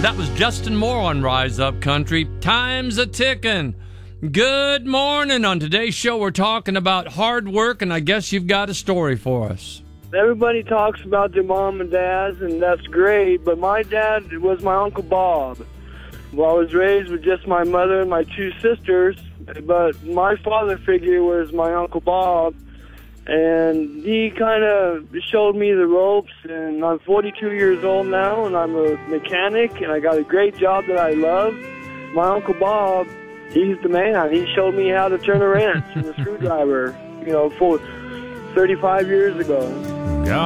That was Justin Moore on Rise Up Country. Time's a-ticking. Good morning. On today's show, we're talking about hard work, and I guess you've got a story for us. Everybody talks about their mom and dads, and that's great, but my dad was my Uncle Bob. Well, I was raised with just my mother and my two sisters, but my father figure was my Uncle Bob, and he kind of showed me the ropes, and I'm 42 years old now, and I'm a mechanic, and I got a great job that I love. My Uncle Bob, he's the man. He showed me how to turn a wrench and a screwdriver, for 35 years ago.